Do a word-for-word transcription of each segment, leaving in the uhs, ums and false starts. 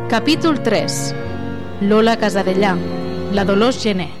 Capítol tres. Lola Casadellà, la Dolors Gené.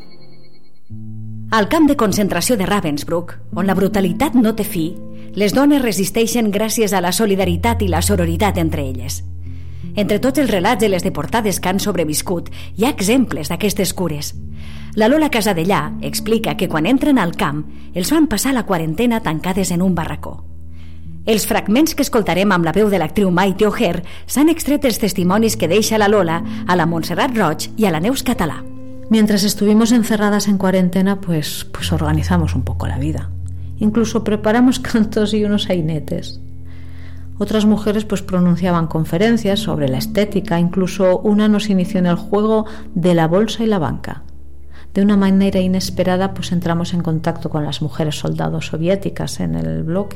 Al camp de concentració de Ravensbrück, on la brutalitat no té fi, les dones resisteixen gràcies a la solidaritat i la sororitat entre elles. Entre tots els relats de les deportades que han sobreviscut, hi ha exemples d'aquestes cures. La Lola Casadellà explica que quan entren al camp els fan passar la quarantena tancades en un barracó. Els fragments que escoltarem amb la veu de l'actriu Maite Oger s'han extret els testimonis que deixa la Lola a la Montserrat Roig i a la Neus Català. Mientras estuvimos encerradas en cuarentena, pues, pues organizamos un poco la vida. Incluso preparamos cantos y unos sainetes. Otras mujeres pues pronunciaban conferencias sobre la estética, incluso una nos inició en el juego de la bolsa y la banca. De una manera inesperada pues entramos en contacto con las mujeres soldados soviéticas en el bloque.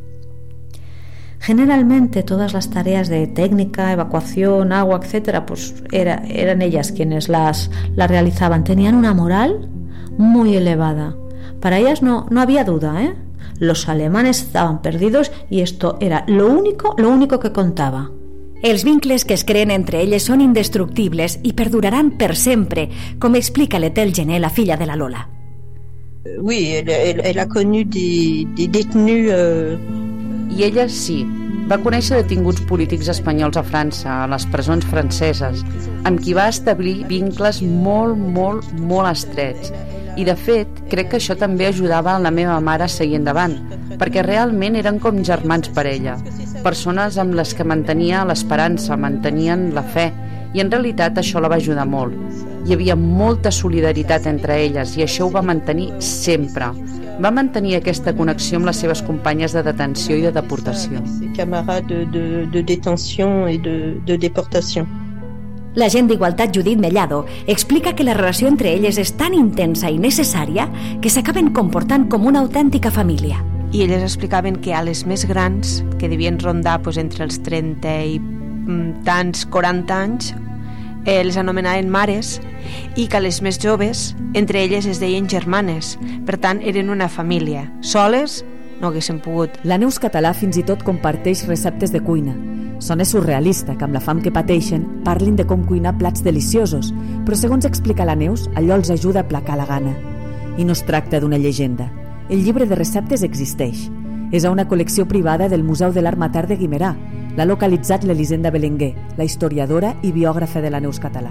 Generalmente todas las tareas de técnica, evacuación, agua, etcétera, pues era, eran ellas quienes las, las realizaban. Tenían una moral muy elevada. Para ellas no, no había duda, ¿eh? Los alemanes estaban perdidos y esto era lo único, lo único que contaba. Els vincles que es creen entre elles són indestructibles i perduraran per sempre, com explica l'Ethel Gené, la filla de la Lola. Oui, elle, elle, elle a connu des, des détenus... Euh... I ella sí, va conèixer detinguts polítics espanyols a França, a les presons franceses, amb qui va establir vincles molt, molt, molt estrets. I de fet, crec que això també ajudava a la meva mare a seguir endavant, perquè realment eren com germans per ella, persones amb les que mantenia l'esperança, mantenien la fe, i en realitat això la va ajudar molt. Hi havia molta solidaritat entre elles i això ho va mantenir sempre. Va mantenir aquesta connexió amb les seves companyes de detenció i de deportació. Camarades de, de, de detenció i de, de deportació. L'agent d'Igualtat Judit Mellado explica que la relació entre elles és tan intensa i necessària que s'acaben comportant com una autèntica família. I elles explicaven que a les més grans, que devien rondar pues, entre els trenta i tants, quaranta anys, eh, les anomenaven mares, i que a les més joves, entre elles es deien germanes. Per tant, eren una família. Soles no haguessin pogut. La Neus Català fins i tot comparteix receptes de cuina. Sona surrealista que amb la fam que pateixen parlin de com cuinar plats deliciosos, però segons explica la Neus, allò els ajuda a aplacar la gana. I no es tracta d'una llegenda. El llibre de receptes existeix. És a una col·lecció privada del Museu de l'Art Matar de Guimerà. L'ha localitzat l'Elisenda Belenguer, la historiadora i biògrafa de la Neus Català.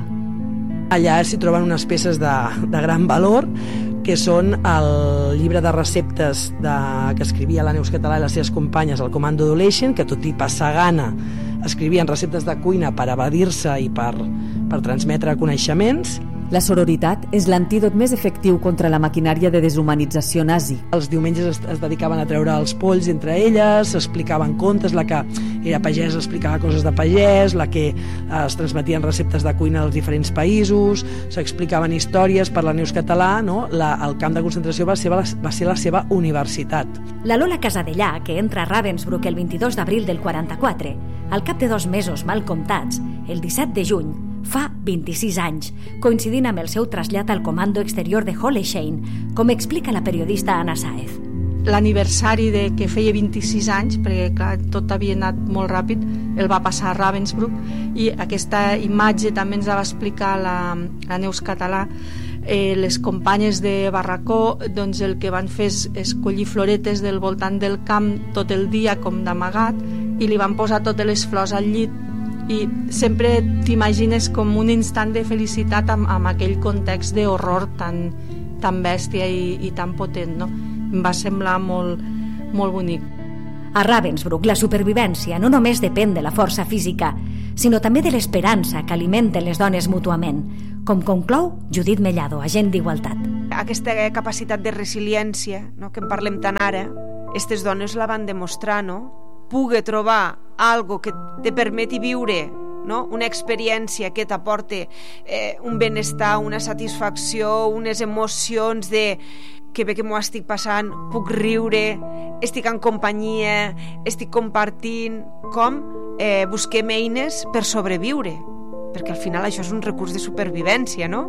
Allà s'hi troben unes peces de, de gran valor, que són el llibre de receptes de, que escrivia la Neus Català i les seves companyes al Comando d'Oleixen, que tot i passar gana escrivien receptes de cuina per evadir-se i per, per transmetre coneixements. La sororitat és l'antídot més efectiu contra la maquinària de deshumanització nazi. Els diumenges es, es dedicaven a treure els polls entre elles, explicaven contes, la que era pagès explicava coses de pagès, la que es transmetien receptes de cuina dels diferents països, s'explicaven històries per la Neus Català, no? La, el camp de concentració va ser, va ser la seva universitat. La Lola Casadellà, que entra a Ravensbrück el vint-i-dos d'abril del quaranta-quatre, al cap de dos mesos mal comptats, el disset de juny, fa vint-i-sis anys, coincidint amb el seu trasllat al comando exterior de Holleschein, com explica la periodista Anna Sáez. L'aniversari de que feia vint-i-sis anys, perquè clar, tot havia anat molt ràpid, el va passar a Ravensbrück, i aquesta imatge també ens la va explicar la, la Neus Català. Eh, les companyes de barracó doncs el que van fer és, és collir floretes del voltant del camp tot el dia com d'amagat i li van posar totes les flors al llit i sempre t'imagines com un instant de felicitat amb, amb aquell context d'horror tan, tan bèstia i, i tan potent, no? Em va semblar molt, molt bonic. A Ravensbrück la supervivència no només depèn de la força física, sinó també de l'esperança que alimenten les dones mútuament, com conclou Judit Mellado, agent d'Igualtat. Aquesta capacitat de resiliència, no, que en parlem tant ara, aquestes dones la van demostrar, no? Poder trobar algo que te permeti viure, no? Una experiència que t'aporte eh, un benestar, una satisfacció, unes emocions de que bé que m'ho estic passant, puc riure, estic en companyia, estic compartint, com eh, busquem eines per sobreviure, perquè al final això és un recurs de supervivència, no?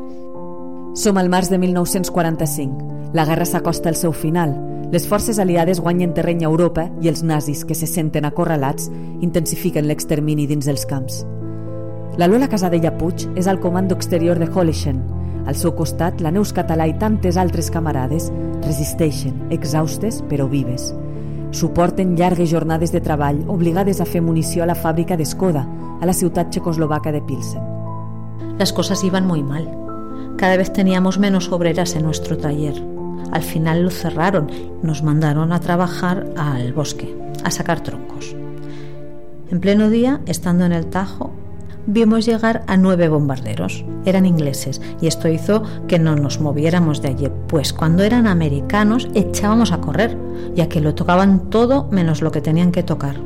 Som al març de mil nou-cents quaranta-cinc. La guerra s'acosta al seu final. Les forces aliades guanyen terreny a Europa i els nazis, que se senten acorralats, intensifiquen l'extermini dins dels camps. La Lola Casadella Puig és al comando exterior de Holischen. Al seu costat, la Neus Català i tantes altres camarades resisteixen, exhaustes però vives. Suporten llargues jornades de treball, obligades a fer munició a la fàbrica de Skoda, a la ciutat checoslovaca de Pilsen. Las cosas iban muy mal. Cada vez teníamos menos obreras en nuestro taller. Al final lo cerraron, nos mandaron a trabajar al bosque, a sacar troncos. En pleno día, estando en el Tajo, vimos llegar a nueve bombarderos. Eran ingleses y esto hizo que no nos moviéramos de allí, pues cuando eran americanos echábamos a correr, ya que lo tocaban todo menos lo que tenían que tocar.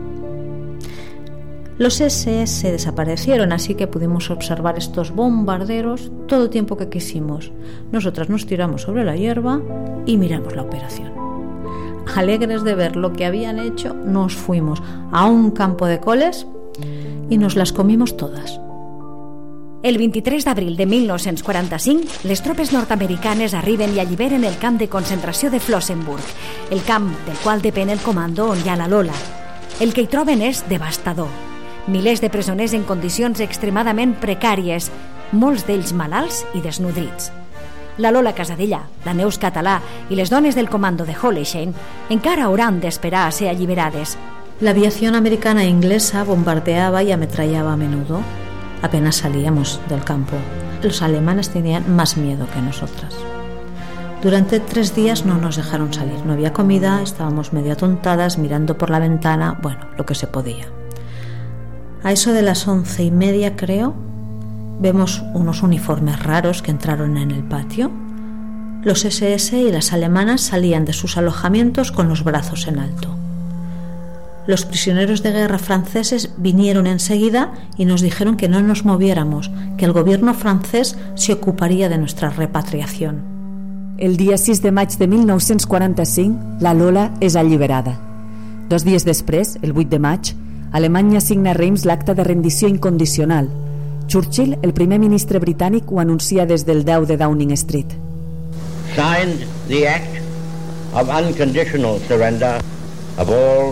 Los ese ese desaparecieron, así que pudimos observar estos bombarderos todo el tiempo que quisimos. Nosotras nos tiramos sobre la hierba y miramos la operación. Alegres de ver lo que habían hecho, nos fuimos a un campo de coles i nos las comimos todas. El vint-i-tres d'abril de mil nou-cents quaranta-cinc, les tropes nord-americanes arriben i alliberen el camp de concentració de Flossenburg, el camp del qual depèn el comando on hi ha la Lola. El que hi troben és devastador. Milers de presoners en condicions extremadament precàries, molts d'ells malalts i desnodrits. La Lola Casadella, la Neus Català i les dones del comando de Hollechen encara hauran d'esperar a ser alliberades. La aviación americana e inglesa bombardeaba y ametrallaba a menudo. Apenas salíamos del campo. Los alemanes tenían más miedo que nosotras. Durante tres días no nos dejaron salir. No había comida, estábamos medio atontadas, mirando por la ventana, bueno, lo que se podía. A eso de las once y media, creo, vemos unos uniformes raros que entraron en el patio. Los ese ese y las alemanas salían de sus alojamientos con los brazos en alto. Los prisioneros de guerra franceses vinieron enseguida y nos dijeron que no nos moviéramos, que el gobierno francés se ocuparía de nuestra repatriación. El dia sis de maig de mil nou-cents quaranta-cinc, la Lola és alliberada. Dos dies després, el vuit de maig, Alemanya signa a Reims l'acte de rendició incondicional. Churchill, el primer ministre britànic, ho anuncia des del deu de Downing Street. Signed the act of unconditional surrender of all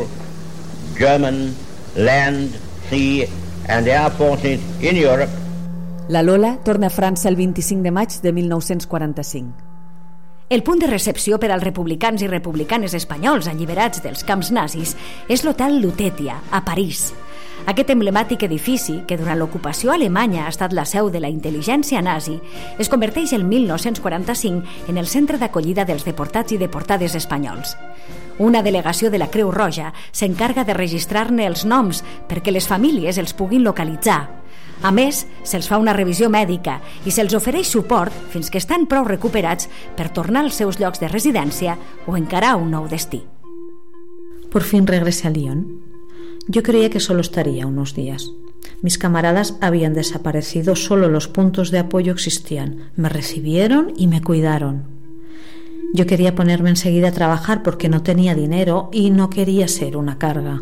German land, sea and air forces in Europe. La Lola torna a França el vint-i-cinc de maig de mil nou-cents quaranta-cinc. El punt de recepció per als republicans i republicanes espanyols alliberats dels camps nazis és l'Hotel Lutetia, a París. Aquest emblemàtic edifici, que durant l'ocupació alemanya ha estat la seu de la intel·ligència nazi, es converteix el mil nou-cents quaranta-cinc en el centre d'acollida dels deportats i deportades espanyols. Una delegació de la Creu Roja s'encarga de registrar-ne els noms perquè les famílies els puguin localitzar. A més, se'ls fa una revisió mèdica i se'ls ofereix suport fins que estan prou recuperats per tornar als seus llocs de residència o encarar un nou destí. Por fin regresé a Lyon. Yo creía que solo estaría unos días. Mis camaradas habían desaparecido, solo los puntos de apoyo existían. Me recibieron y me cuidaron. Yo quería ponerme enseguida a trabajar porque no tenía dinero y no quería ser una carga.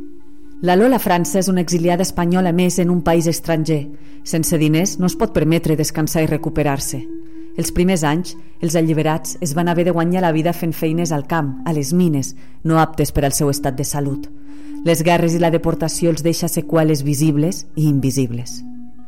La Lola França és una exiliada espanyola més en un país estranger. Sense diners no es pot permetre descansar i recuperar-se. Els primers anys, els alliberats es van haver de guanyar la vida fent feines al camp, a les mines, no aptes per al seu estat de salut. Les guerres i la deportació els deixa seqüeles visibles i invisibles.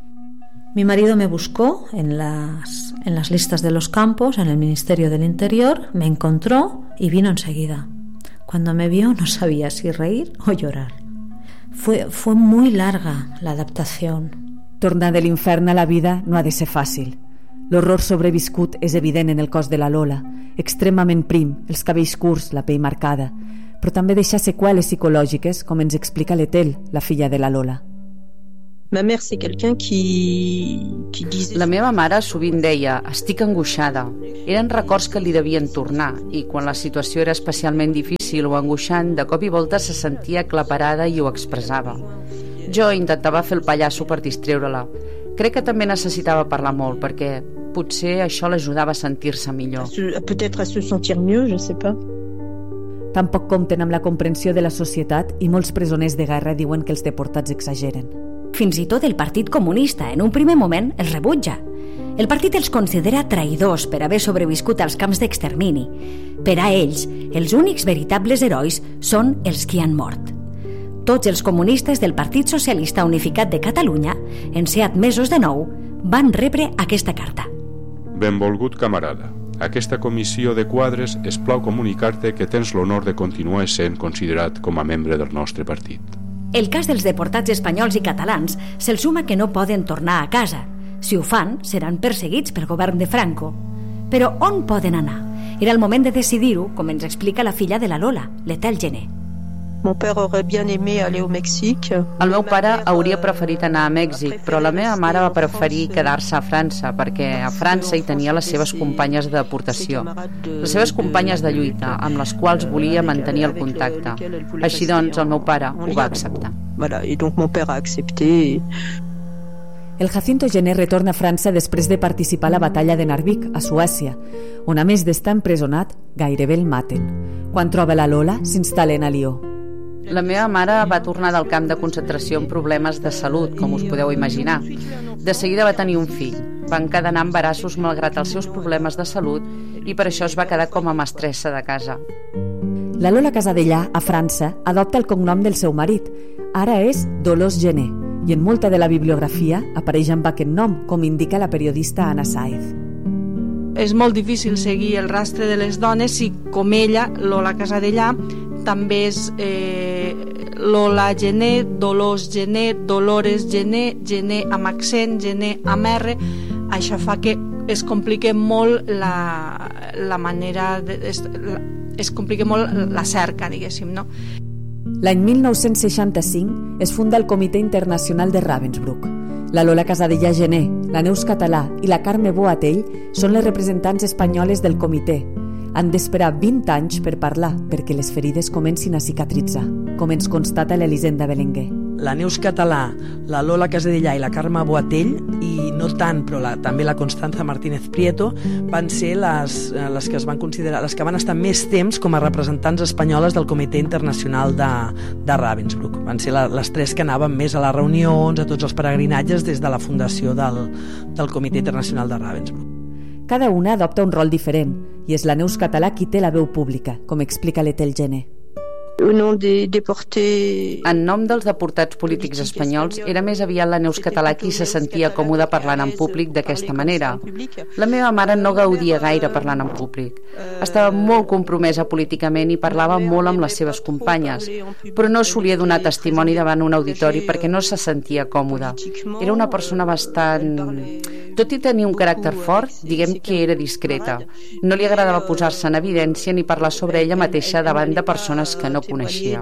Mi marido me buscó en las, en las listas de los campos, en el Ministerio del Interior, me encontró y vino enseguida. Cuando me vio no sabía si reír o llorar. Fue, fue muy larga la adaptación. Tornar de l'infern a la vida no ha de ser fàcil. L'horror sobreviscut és evident en el cos de la Lola, extremament prim, els cabells curts, la pell marcada, però també deixa seqüeles psicològiques, com ens explica l'Etel, la filla de la Lola. Ma mère, c'est quelqu'un qui, qui disait... La meva mare sovint deia, estic angoixada. Eren records que li devien tornar i quan la situació era especialment difícil o angoixant, de cop i volta se sentia aclaparada i ho expressava. Jo intentava fer el pallasso per distreure-la. Crec que també necessitava parlar molt perquè potser això l'ajudava a sentir-se millor. Peut-être à se sentir mieux, je sais pas. Tampoc compten amb la comprensió de la societat i molts presoners de guerra diuen que els deportats exageren. Fins i tot el Partit Comunista, en un primer moment, els rebutja. El partit els considera traïdors per haver sobreviscut als camps d'extermini. Per a ells, els únics veritables herois són els que han mort. Tots els comunistes del Partit Socialista Unificat de Catalunya, en ser admesos de nou, van rebre aquesta carta. Benvolgut camarada, aquesta comissió de quadres es plau comunicar-te que tens l'honor de continuar sent considerat com a membre del nostre partit. El cas dels deportats espanyols i catalans se'ls suma que no poden tornar a casa. Si ho fan, seran perseguits pel govern de Franco. Però on poden anar? Era el moment de decidir-ho, com ens explica la filla de la Lola, l'Ethel Gené. Mon père aurait bien aimé aller au Mexique. El meu pare hauria preferit anar a Mèxic, però la meva mare va preferir quedar-se a França, perquè a França hi tenia les seves companyes de deportació, les seves companyes de lluita, amb les quals volia mantenir el contacte. Així doncs, el meu pare ho va acceptar. Voilà, et donc mon père a accepté. El Jacinto Gené retorna a França després de participar a la batalla de Narvik, a Suècia, on a més d'estar empresonat, gairebé el maten. Quan troba la Lola, s'instal·len a Lió. La meva mare va tornar del camp de concentració amb problemes de salut, com us podeu imaginar. De seguida va tenir un fill. Van encadenar embarassos malgrat els seus problemes de salut i per això es va quedar com a mestressa de casa. La Lola Casadellà, a França, adopta el cognom del seu marit. Ara és Dolors Gené i en molta de la bibliografia apareix amb aquest nom, com indica la periodista Anna Saez. És molt difícil seguir el rastre de les dones si, com ella, Lola Casadellà, també és eh, Lola Gené, Dolors Gené, Dolores Gené, Gené amb accent, Gené amb R. Això fa que es complica molt la, la manera de, es, es complica molt la cerca, diguéssim, no? L'any mil nou-cents seixanta-cinc es funda el Comitè Internacional de Ravensbrück. La Lola Casadellà Gené, la Neus Català i la Carme Boatell són les representants espanyoles del comitè. Han d'esperar vint anys per parlar perquè les ferides comencin a cicatritzar, com ens constata l'Elisenda Belenguer. La Neus Català, la Lola Casadellà i la Carme Boatell, i no tant, però la, també la Constanza Martínez Prieto, van ser les, les que es van considerar, les que van estar més temps com a representants espanyoles del Comitè Internacional de, de Ravensbrück. Van ser la, les tres que anaven més a les reunions, a tots els peregrinatges des de la fundació del, del Comitè Internacional de Ravensbrück. Cada una adopta un rol diferent i és la Neus Català qui té la veu pública, com explica l'Ethel Gené. En nom dels deportats polítics espanyols, era més aviat la Neus Català qui se sentia còmoda parlant en públic d'aquesta manera. La meva mare no gaudia gaire parlant en públic. Estava molt compromesa políticament i parlava molt amb les seves companyes, però no solia donar testimoni davant un auditori perquè no se sentia còmoda. Era una persona bastant... Tot i tenir un caràcter fort, diguem que era discreta. No li agradava posar-se en evidència ni parlar sobre ella mateixa davant de persones que no coneixia.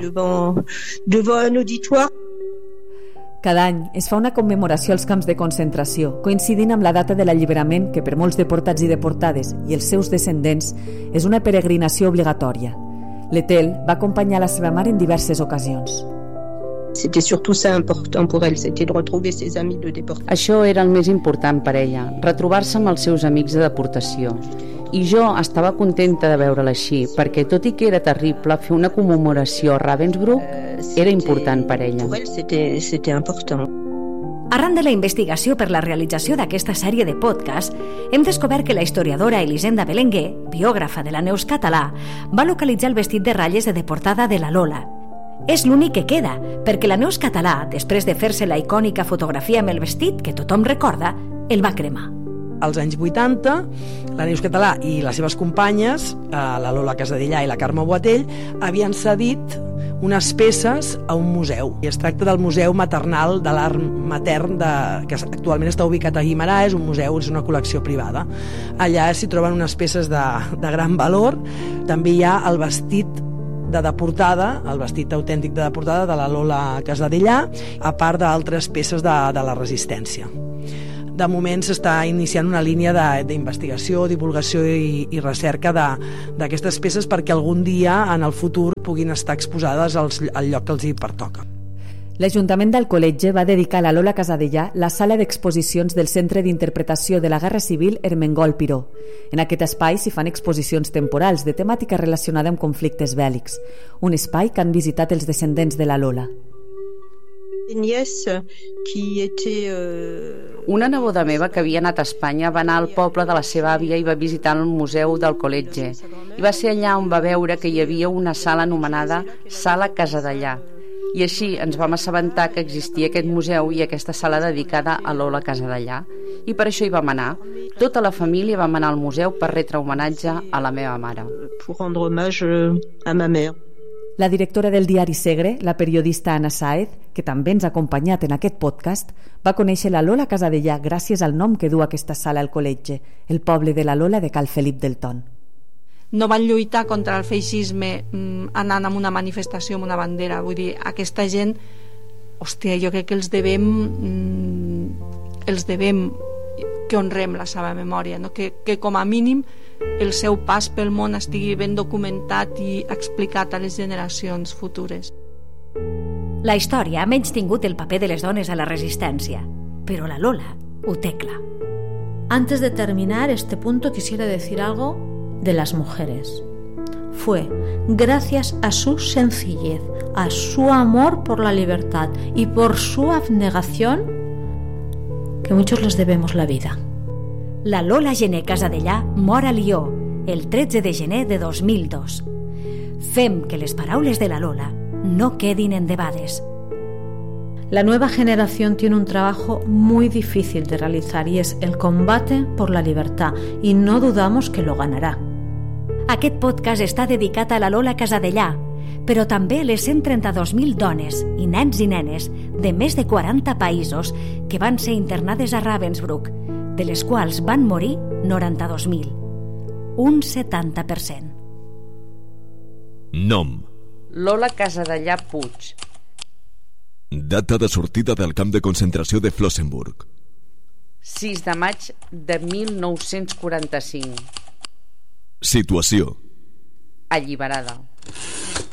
Cada any es fa una commemoració als camps de concentració, coincidint amb la data de l'alliberament que per molts deportats i deportades i els seus descendents és una peregrinació obligatòria. L'Ethel va acompanyar la seva mare en diverses ocasions. C'était surtout ça important pour elle, c'était de retrouver ses amis de déportation. Això era el més important per ella, retrobar-se amb els seus amics de deportació. I jo estava contenta de veure-la així, perquè tot i que era terrible, fer una commemoració a Ravensbrück era important per ella. Pour elle, c'était, c'était important. Arran de la investigació per la realització d'aquesta sèrie de podcast, hem descobert que la historiadora Elisenda Belenguer, biògrafa de la Neus Català, va localitzar el vestit de ratlles de deportada de la Lola. És l'únic que queda, perquè la Neus Català, després de fer-se la icònica fotografia amb el vestit que tothom recorda, el va cremar. Als anys vuitanta, la Neus Català i les seves companyes, la Lola Casadellà i la Carme Boatell, havien cedit unes peces a un museu. I es tracta del Museu Maternal de l'Art Matern, de, que actualment està ubicat a Guimarà, és un museu, és una col·lecció privada. Allà s'hi troben unes peces de, de gran valor. També hi ha el vestit de deportada, el vestit autèntic de deportada de la Lola Casadellà, a part d'altres peces de, de la resistència. De moment s'està iniciant una línia d'investigació, divulgació i, i recerca d'aquestes peces perquè algun dia en el futur puguin estar exposades als, al lloc que els hi pertoca. L'Ajuntament d'Alcoletge va dedicar a la Lola Casadellà la sala d'exposicions del Centre d'Interpretació de la Guerra Civil Ermengol Piró. En aquest espai s'hi fan exposicions temporals de temàtica relacionada amb conflictes bèl·lics, un espai que han visitat els descendents de la Lola. Una neboda meva que havia anat a Espanya va anar al poble de la seva àvia i va visitar el museu d'Alcoletge. I va ser allà on va veure que hi havia una sala anomenada Sala Casadellà. I així ens vam assabentar que existia aquest museu i aquesta sala dedicada a Lola Casadellà. I per això hi vam anar. Tota la família vam anar al museu per retre homenatge a la meva mare. Pour rendre hommage à ma mère. La directora del diari Segre, la periodista Anna Sáez, que també ens ha acompanyat en aquest podcast, va conèixer la Lola Casadellà gràcies al nom que du aquesta sala al col·legi, el poble de la Lola de Cal Felip del Ton. No van lluitar contra el feixisme anant amb una manifestació, amb una bandera. Vull dir, aquesta gent, hòstia, jo crec que els devem els devem que honrem la seva memòria, no? que, que com a mínim el seu pas pel món estigui ben documentat i explicat a les generacions futures. La història ha menystingut el paper de les dones a la resistència, però la Lola ho té clar. Antes de terminar este punto quisiera decir algo de las mujeres. Fue gracias a su sencillez, a su amor por la libertad y por su abnegación que muchos les debemos la vida. La Lola Gené Casadellà mor a Lió el tretze de gener de dos mil dos. Fem que les paraules de la Lola no quedin endebades. La nueva generación tiene un trabajo muy difícil de realizar y es el combate por la libertad, y no dudamos que lo ganará. Aquest podcast està dedicat a la Lola Casadellà, però també a les cent trenta-dos mil dones i nens i nenes de més de quaranta països que van ser internades a Ravensbrück, de les quals van morir noranta-dos mil, un setanta per cent. Nom: Lola Casadellà Puig. Data de sortida del camp de concentració de Flossenburg: sis de maig de mil nou-cents quaranta-cinc. Situació: alliberada.